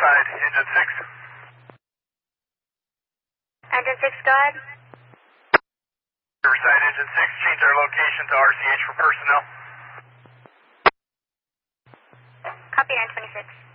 Riverside, Engine 6. Engine 6, go ahead. Riverside, Engine 6, change our location to RCH for personnel. Copy 926.